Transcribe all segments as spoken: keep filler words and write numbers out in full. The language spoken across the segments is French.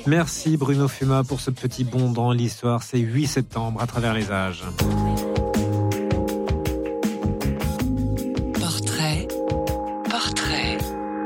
Merci Bruno Fuma pour ce petit bond dans l'histoire. C'est huit septembre à travers les âges. Portrait, portrait.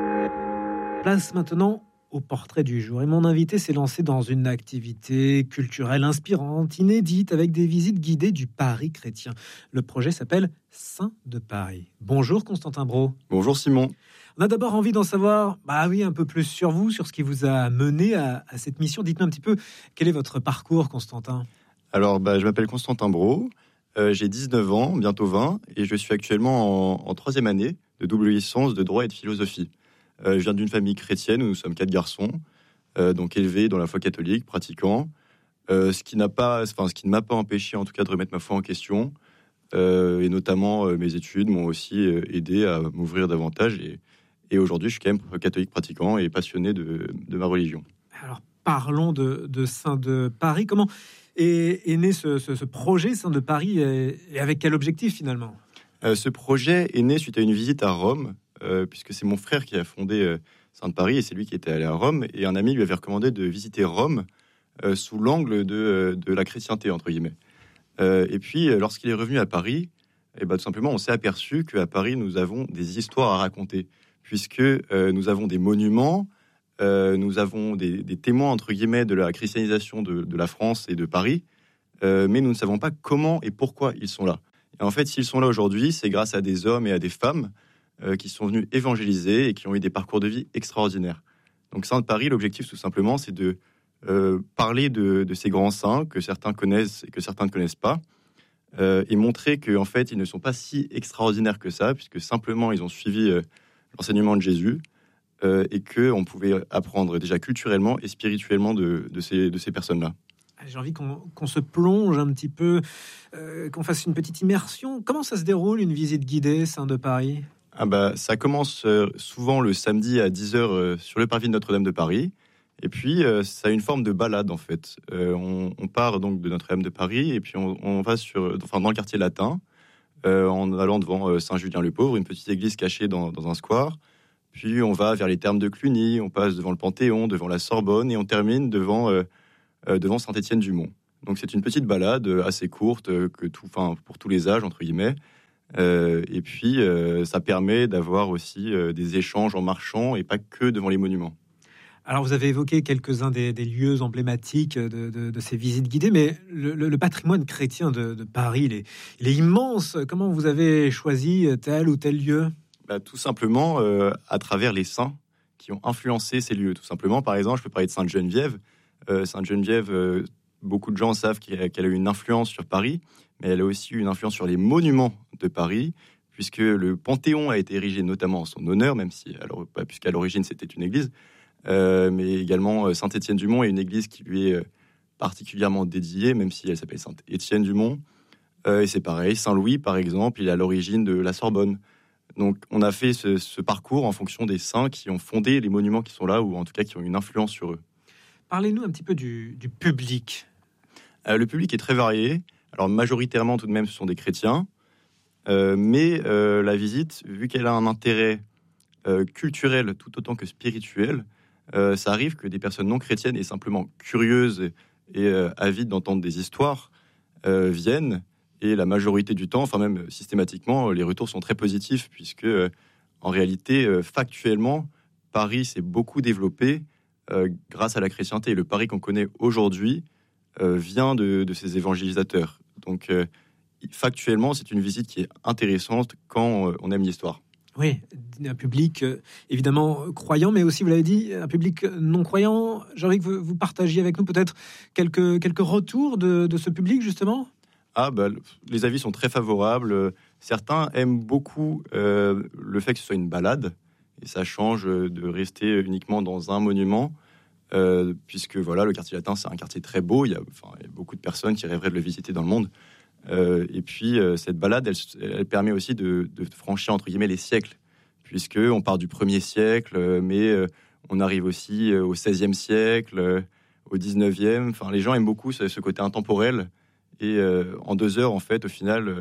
Place maintenant au portrait du jour. Et mon invité s'est lancé dans une activité culturelle inspirante, inédite, avec des visites guidées du Paris chrétien. Le projet s'appelle Saints de Paris. Bonjour Constantin Brault. Bonjour Simon. On a d'abord envie d'en savoir bah oui, un peu plus sur vous, sur ce qui vous a mené à, à cette mission. Dites-nous un petit peu, quel est votre parcours, Constantin ? Alors, bah, je m'appelle Constantin Brault, euh, j'ai dix-neuf ans, bientôt vingt, et je suis actuellement en, en troisième année de double licence de droit et de philosophie. Euh, je viens d'une famille chrétienne où nous sommes quatre garçons, euh, donc élevés dans la foi catholique, pratiquants, euh, ce qui n'a pas, enfin, ce qui ne m'a pas empêché en tout cas de remettre ma foi en question, euh, et notamment euh, mes études m'ont aussi euh, aidé à m'ouvrir davantage, et, et aujourd'hui je suis quand même catholique pratiquant et passionné de, de ma religion. Alors parlons de, de Saints de Paris. Comment est, est né ce, ce, ce projet Saints de Paris et, et avec quel objectif finalement ? euh, Ce projet est né suite à une visite à Rome, euh, puisque c'est mon frère qui a fondé euh, Saints de Paris et c'est lui qui était allé à Rome, et un ami lui avait recommandé de visiter Rome euh, sous l'angle de, de la chrétienté entre guillemets. Euh, et puis lorsqu'il est revenu à Paris, et ben, tout simplement on s'est aperçu qu'à Paris nous avons des histoires à raconter, puisque euh, nous avons des monuments, euh, nous avons des, des témoins entre guillemets de la christianisation de, de la France et de Paris, euh, mais nous ne savons pas comment et pourquoi ils sont là. Et en fait, s'ils sont là aujourd'hui, c'est grâce à des hommes et à des femmes euh, qui sont venus évangéliser et qui ont eu des parcours de vie extraordinaires. Donc Saints de Paris, l'objectif tout simplement, c'est de euh, parler de, de ces grands saints que certains connaissent et que certains ne connaissent pas, euh, et montrer qu'en fait, ils ne sont pas si extraordinaires que ça, puisque simplement ils ont suivi euh, l'enseignement de Jésus, euh, et qu'on pouvait apprendre déjà culturellement et spirituellement de, de, ces, de ces personnes-là. J'ai envie qu'on, qu'on se plonge un petit peu, euh, qu'on fasse une petite immersion. Comment ça se déroule une visite guidée Saints de Paris ? Ah bah, ça commence euh, souvent le samedi à dix heures euh, sur le parvis de Notre-Dame de Paris. Et puis, euh, ça a une forme de balade, en fait. Euh, on, on part donc de Notre-Dame de Paris et puis on, on va sur, enfin, dans le quartier latin, euh, en allant devant euh, Saint-Julien-le-Pauvre, une petite église cachée dans, dans un square. Puis on va vers les thermes de Cluny, on passe devant le Panthéon, devant la Sorbonne, et on termine devant, euh, euh, devant Saint-Étienne-du-Mont. Donc c'est une petite balade assez courte, euh, que tout, enfin, pour tous les âges, entre guillemets. Euh, et puis, euh, ça permet d'avoir aussi euh, des échanges en marchant et pas que devant les monuments. Alors, vous avez évoqué quelques-uns des, des lieux emblématiques de, de, de ces visites guidées, mais le, le, le patrimoine chrétien de, de Paris, il est, il est immense. Comment vous avez choisi tel ou tel lieu ? Bah, tout simplement euh, à travers les saints qui ont influencé ces lieux. Tout simplement, par exemple, je peux parler de Sainte-Geneviève. Euh, Sainte-Geneviève, euh, beaucoup de gens savent qu'elle a eu une influence sur Paris, mais elle a aussi eu une influence sur les monuments de Paris, puisque le Panthéon a été érigé notamment en son honneur, même si, alors, bah, puisqu'à l'origine c'était une église, euh, mais également Saint-Étienne-du-Mont est une église qui lui est particulièrement dédiée, même si elle s'appelle Saint-Étienne-du-Mont. Euh, et c'est pareil, Saint-Louis, par exemple, il est à l'origine de la Sorbonne. Donc on a fait ce, ce parcours en fonction des saints qui ont fondé les monuments qui sont là, ou en tout cas qui ont une influence sur eux. Parlez-nous un petit peu du, du public. Euh, le public est très varié. Alors majoritairement tout de même ce sont des chrétiens, euh, mais euh, la visite, vu qu'elle a un intérêt euh, culturel tout autant que spirituel, euh, ça arrive que des personnes non chrétiennes et simplement curieuses et, et euh, avides d'entendre des histoires euh, viennent, et la majorité du temps, enfin même systématiquement, les retours sont très positifs, puisque euh, en réalité, euh, factuellement, Paris s'est beaucoup développé euh, grâce à la chrétienté, et le Paris qu'on connaît aujourd'hui euh, vient de, de ces évangélisateurs. Donc, euh, factuellement, c'est une visite qui est intéressante quand euh, on aime l'histoire. Oui, un public euh, évidemment croyant, mais aussi, vous l'avez dit, un public non croyant. J'ai envie que vous, vous partagiez avec nous peut-être quelques, quelques retours de, de ce public, justement. Ah, bah, les avis sont très favorables. Certains aiment beaucoup euh, le fait que ce soit une balade, et ça change de rester uniquement dans un monument. Euh, puisque voilà, le quartier latin, c'est un quartier très beau. Il y a, enfin, il y a beaucoup de personnes qui rêveraient de le visiter dans le monde. Euh, et puis, euh, cette balade, elle, elle permet aussi de, de franchir, entre guillemets, les siècles. Puisqu'on part du premier siècle, mais euh, on arrive aussi au seizième siècle, euh, au dix-neuvième. Enfin, les gens aiment beaucoup ce, ce côté intemporel. Et euh, en deux heures, en fait, au final, euh,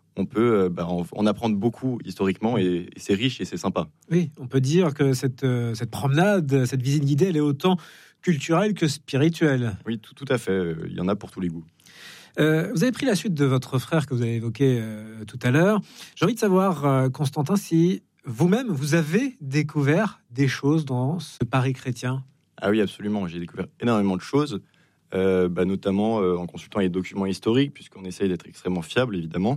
on peut euh, bah, en, en apprendre beaucoup historiquement et, et c'est riche et c'est sympa. Oui, on peut dire que cette, euh, cette promenade, cette visite guidée, elle est autant culturelle que spirituelle. Oui, tout, tout à fait. Il y en a pour tous les goûts. Euh, vous avez pris la suite de votre frère que vous avez évoqué euh, tout à l'heure. J'ai envie de savoir, euh, Constantin, si vous-même, vous avez découvert des choses dans ce Paris chrétien. Ah oui, absolument. J'ai découvert énormément de choses, euh, bah, notamment euh, en consultant les documents historiques, puisqu'on essaye d'être extrêmement fiable, évidemment.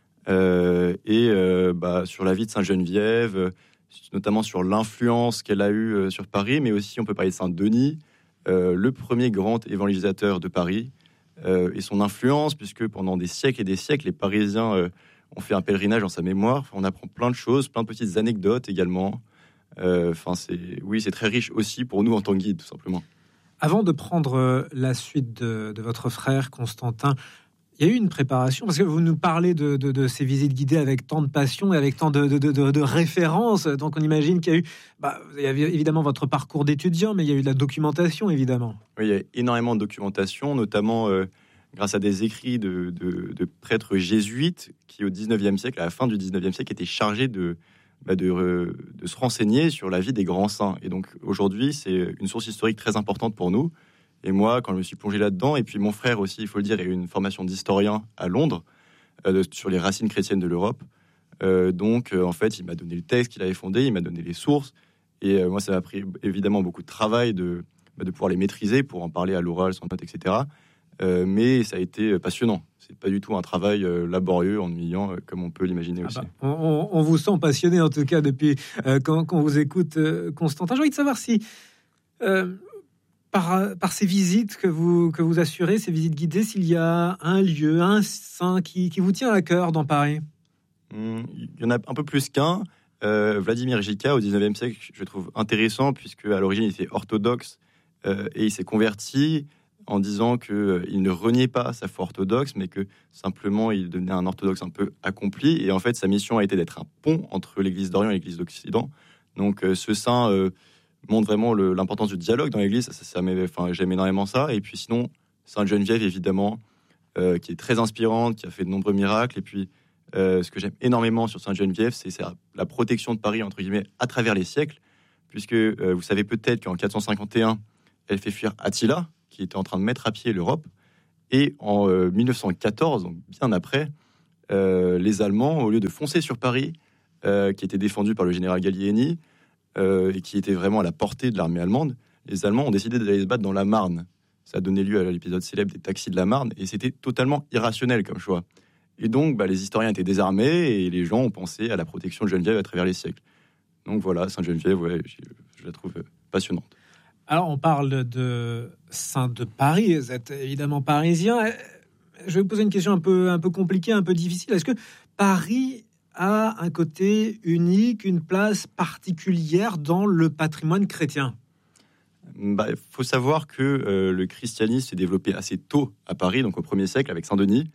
Euh, et euh, bah, sur la vie de Sainte-Geneviève, euh, notamment sur l'influence qu'elle a eue euh, sur Paris, mais aussi on peut parler de Saint-Denis, euh, le premier grand évangélisateur de Paris, euh, et son influence, puisque pendant des siècles et des siècles, les Parisiens euh, ont fait un pèlerinage en sa mémoire. Enfin, on apprend plein de choses, plein de petites anecdotes également. Enfin, euh, c'est oui, c'est très riche aussi pour nous en tant que guide, tout simplement. Avant de prendre la suite de, de votre frère Constantin, il y a eu une préparation, parce que vous nous parlez de, de, de ces visites guidées avec tant de passion et avec tant de, de, de, de références. Donc on imagine qu'il y a eu, bah, il y avait évidemment votre parcours d'étudiant, mais il y a eu de la documentation, évidemment. Oui, il y a énormément de documentation, notamment euh, grâce à des écrits de, de, de prêtres jésuites qui, au dix-neuvième siècle, à la fin du dix-neuvième siècle, étaient chargés de, bah, de, de se renseigner sur la vie des grands saints. Et donc aujourd'hui, c'est une source historique très importante pour nous. Et moi, quand je me suis plongé là-dedans, et puis mon frère aussi, il faut le dire, a eu une formation d'historien à Londres euh, sur les racines chrétiennes de l'Europe. Euh, donc, euh, en fait, il m'a donné le texte qu'il avait fondé, il m'a donné les sources. Et euh, moi, ça m'a pris évidemment beaucoup de travail de, bah, de pouvoir les maîtriser pour en parler à l'oral, sans notes, et cetera. Euh, mais ça a été passionnant. C'est pas du tout un travail euh, laborieux, ennuyant, euh, comme on peut l'imaginer aussi. Ah bah, on, on vous sent passionné, en tout cas, depuis euh, quand, quand on vous écoute, euh, Constantin. J'ai envie de savoir si... Euh, Par, par ces visites que vous, que vous assurez, ces visites guidées, s'il y a un lieu, un saint qui, qui vous tient à cœur dans Paris. Mmh, il y en a un peu plus qu'un. Euh, Vladimir Jika, au dix-neuvième siècle, je trouve intéressant, puisque à l'origine, il était orthodoxe euh, et il s'est converti en disant qu'il euh, ne reniait pas sa foi orthodoxe, mais que simplement, il devenait un orthodoxe un peu accompli. Et en fait, sa mission a été d'être un pont entre l'Église d'Orient et l'Église d'Occident. Donc, euh, ce saint... Euh, montre vraiment le, l'importance du dialogue dans l'Église. Ça, ça, ça enfin, j'aime énormément ça. Et puis sinon, Sainte-Geneviève, évidemment, euh, qui est très inspirante, qui a fait de nombreux miracles. Et puis, euh, ce que j'aime énormément sur Sainte-Geneviève, c'est, c'est la protection de Paris, entre guillemets, à travers les siècles. Puisque euh, vous savez peut-être qu'en quatre cent cinquante et un, elle fait fuir Attila, qui était en train de mettre à pied l'Europe. Et en euh, mille neuf cent quatorze, donc bien après, euh, les Allemands, au lieu de foncer sur Paris, euh, qui était défendu par le général Gallieni, Euh, et qui était vraiment à la portée de l'armée allemande, les Allemands ont décidé d'aller se battre dans la Marne. Ça a donné lieu à l'épisode célèbre des taxis de la Marne, et c'était totalement irrationnel comme choix. Et donc, bah, les historiens étaient désarmés, et les gens ont pensé à la protection de Geneviève à travers les siècles. Donc voilà, Sainte-Geneviève, ouais, je la trouve passionnante. Alors, on parle de Saint de Paris, vous êtes évidemment parisien. Je vais vous poser une question un peu, un peu compliquée, un peu difficile. Est-ce que Paris a un côté unique, une place particulière dans le patrimoine chrétien? Bah, faut savoir que euh, le christianisme s'est développé assez tôt à Paris, donc au premier siècle avec Saint-Denis,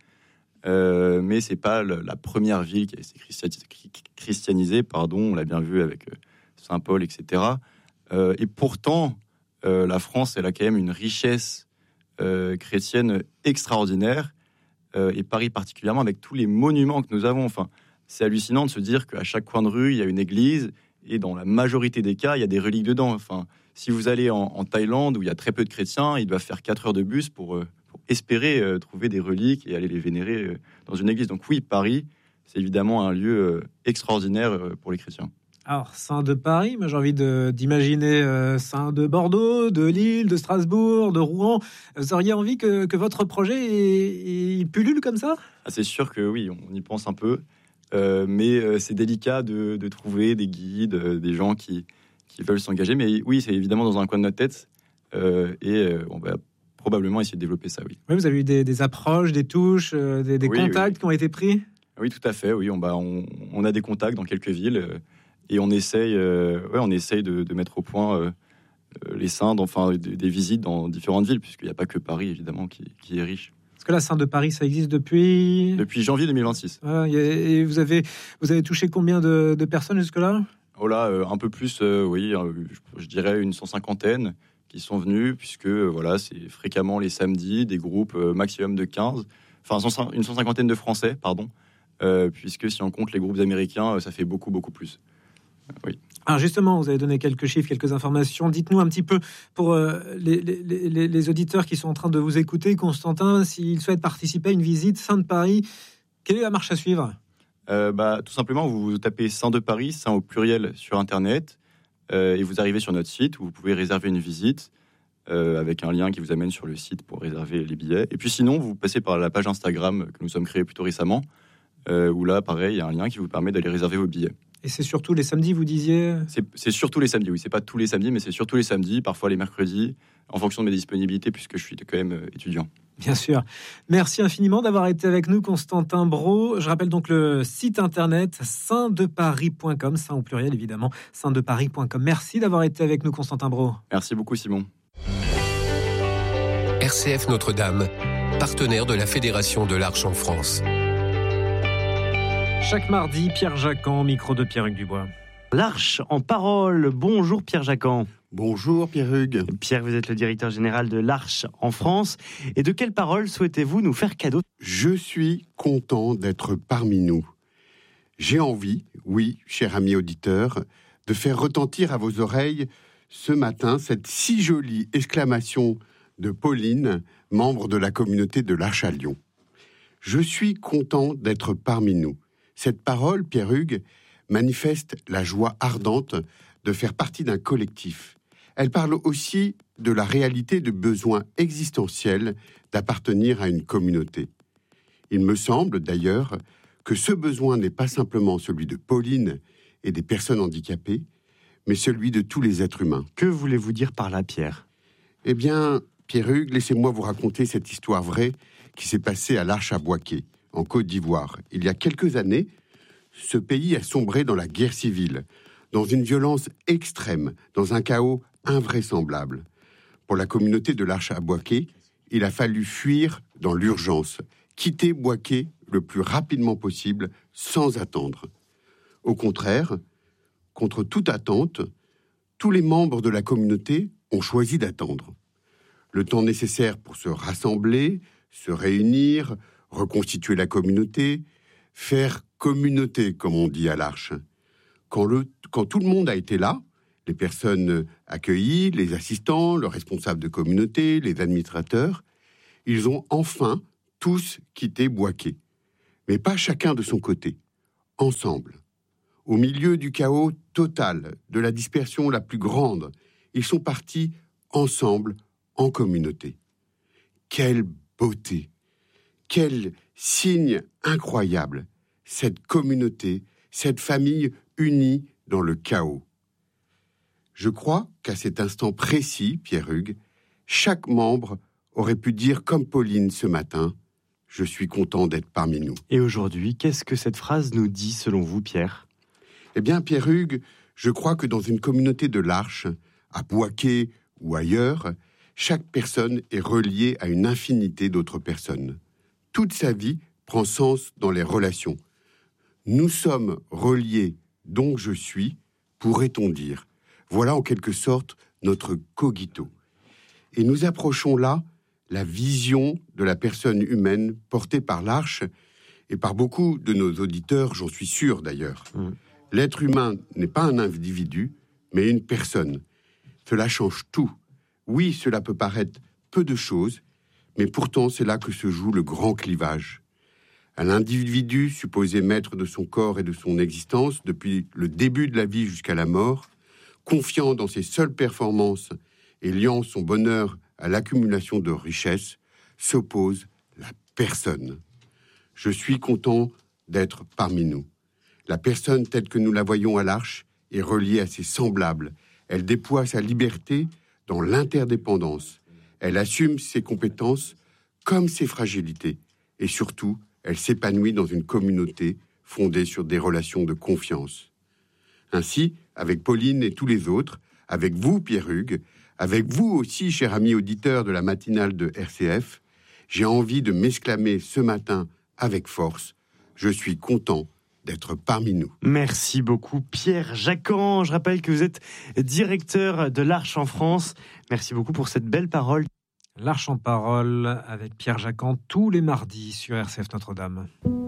euh, mais c'est pas le, la première ville qui a été christianisée, pardon, on l'a bien vu avec euh, Saint-Paul, et cetera. Euh, et pourtant, euh, la France, elle a quand même une richesse euh, chrétienne extraordinaire, euh, et Paris particulièrement, avec tous les monuments que nous avons. Enfin, c'est hallucinant de se dire qu'à chaque coin de rue, il y a une église, et dans la majorité des cas, il y a des reliques dedans. Enfin, si vous allez en, en Thaïlande, où il y a très peu de chrétiens, ils doivent faire quatre heures de bus pour, euh, pour espérer euh, trouver des reliques et aller les vénérer euh, dans une église. Donc oui, Paris, c'est évidemment un lieu euh, extraordinaire euh, pour les chrétiens. Alors, Saint de Paris, moi j'ai envie de, d'imaginer euh, Saint de Bordeaux, de Lille, de Strasbourg, de Rouen. Vous auriez envie que, que votre projet il, il pullule comme ça? Ah, c'est sûr que oui, on y pense un peu. Euh, mais euh, c'est délicat de, de trouver des guides, euh, des gens qui, qui veulent s'engager. Mais oui, c'est évidemment dans un coin de notre tête. Euh, et euh, on va probablement essayer de développer ça, oui. Oui, vous avez eu des, des approches, des touches, euh, des, des oui, contacts oui. qui ont été pris? Oui, tout à fait. Oui, on, bah, on, on a des contacts dans quelques villes. Euh, et on essaye, euh, ouais, on essaye de, de mettre au point euh, les saints, enfin, des, des visites dans différentes villes, puisqu'il n'y a pas que Paris, évidemment, qui, qui est riche. Est-ce que la Saint de Paris, ça existe depuis... Depuis janvier deux mille vingt-six. Ah, et vous avez, vous avez touché combien de, de personnes jusque-là? Oh là, euh, un peu plus, euh, oui, euh, je, je dirais une cent cinquantaine qui sont venus, puisque euh, voilà, c'est fréquemment les samedis, des groupes euh, maximum de quinze, enfin une cent cinquantaine de Français, pardon, euh, puisque si on compte les groupes américains, ça fait beaucoup, beaucoup plus. Oui. Alors justement, vous avez donné quelques chiffres, quelques informations. Dites-nous un petit peu, pour euh, les, les, les, les auditeurs qui sont en train de vous écouter, Constantin, s'ils souhaitent participer à une visite Saint de Paris, quelle est la marche à suivre ? euh, bah, Tout simplement, vous tapez Saint de Paris, Saint au pluriel sur Internet, euh, et vous arrivez sur notre site où vous pouvez réserver une visite euh, avec un lien qui vous amène sur le site pour réserver les billets. Et puis sinon, vous passez par la page Instagram que nous sommes créés plutôt récemment, euh, où là, pareil, il y a un lien qui vous permet d'aller réserver vos billets. Et c'est surtout les samedis, vous disiez ? C'est, c'est surtout les samedis, oui. C'est pas tous les samedis, mais c'est surtout les samedis, parfois les mercredis, en fonction de mes disponibilités, puisque je suis quand même euh, étudiant. Bien sûr. Merci infiniment d'avoir été avec nous, Constantin Brault. Je rappelle donc le site internet saint de paris point com, saint au pluriel évidemment, saint de paris point com. Merci d'avoir été avec nous, Constantin Brault. Merci beaucoup, Simon. R C F Notre-Dame, partenaire de la Fédération de l'Arche en France. Chaque mardi, Pierre Jacquan, micro de Pierre-Hugues Dubois. L'Arche en parole. Bonjour Pierre Jacquan. Bonjour Pierre-Hugues. Pierre, vous êtes le directeur général de l'Arche en France. Et de quelle parole souhaitez-vous nous faire cadeau ? Je suis content d'être parmi nous. J'ai envie, oui, cher ami auditeur, de faire retentir à vos oreilles ce matin cette si jolie exclamation de Pauline, membre de la communauté de l'Arche à Lyon. Je suis content d'être parmi nous. Cette parole, Pierre-Hugues, manifeste la joie ardente de faire partie d'un collectif. Elle parle aussi de la réalité du besoin existentiel d'appartenir à une communauté. Il me semble d'ailleurs que ce besoin n'est pas simplement celui de Pauline et des personnes handicapées, mais celui de tous les êtres humains. Que voulez-vous dire par là, Pierre ? Eh bien, Pierre-Hugues, laissez-moi vous raconter cette histoire vraie qui s'est passée à l'Arche à Boaké, en Côte d'Ivoire. Il y a quelques années, ce pays a sombré dans la guerre civile, dans une violence extrême, dans un chaos invraisemblable. Pour la communauté de l'Arche à Boaké, il a fallu fuir dans l'urgence, quitter Boaké le plus rapidement possible, sans attendre. Au contraire, contre toute attente, tous les membres de la communauté ont choisi d'attendre. Le temps nécessaire pour se rassembler, se réunir, reconstituer la communauté, faire communauté, comme on dit à l'Arche. Quand, le, quand tout le monde a été là, les personnes accueillies, les assistants, le responsable de communauté, les administrateurs, ils ont enfin tous quitté Boaké. Mais pas chacun de son côté, ensemble. Au milieu du chaos total, de la dispersion la plus grande, ils sont partis ensemble, en communauté. Quelle beauté! Quel signe incroyable! Cette communauté, cette famille unie dans le chaos. Je crois qu'à cet instant précis, Pierre-Hugues, chaque membre aurait pu dire comme Pauline ce matin, « Je suis content d'être parmi nous ». Et aujourd'hui, qu'est-ce que cette phrase nous dit selon vous, Pierre ? Eh bien, Pierre-Hugues, je crois que dans une communauté de l'Arche, à Boaké ou ailleurs, chaque personne est reliée à une infinité d'autres personnes. Toute sa vie prend sens dans les relations. Nous sommes reliés, donc je suis, pourrait-on dire. Voilà en quelque sorte notre cogito. Et nous approchons là la vision de la personne humaine portée par l'Arche et par beaucoup de nos auditeurs, j'en suis sûr d'ailleurs. Mmh. L'être humain n'est pas un individu, mais une personne. Cela change tout. Oui, cela peut paraître peu de choses, mais pourtant c'est là que se joue le grand clivage. À l'individu supposé maître de son corps et de son existence depuis le début de la vie jusqu'à la mort, confiant dans ses seules performances et liant son bonheur à l'accumulation de richesses, s'oppose la personne. Je suis content d'être parmi nous. La personne telle que nous la voyons à l'Arche est reliée à ses semblables. Elle déploie sa liberté dans l'interdépendance. Elle assume ses compétences comme ses fragilités. Et surtout, elle s'épanouit dans une communauté fondée sur des relations de confiance. Ainsi, avec Pauline et tous les autres, avec vous, Pierre-Hugues, avec vous aussi, cher ami auditeur de la matinale de R C F, j'ai envie de m'exclamer ce matin avec force. Je suis content d'être parmi nous. Merci beaucoup, Pierre Jacquan. Je rappelle que vous êtes directeur de l'Arche en France. Merci beaucoup pour cette belle parole. L'Arche en parole avec Pierre Jacquan tous les mardis sur R C F Notre-Dame.